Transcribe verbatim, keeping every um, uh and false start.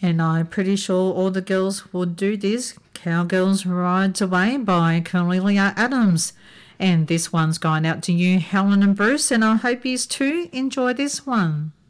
And I'm pretty sure all the girls would do this. Cowgirls Rides Away by Cornelia Adams. And this one's going out to you, Helen and Bruce, and I hope you too enjoy this one.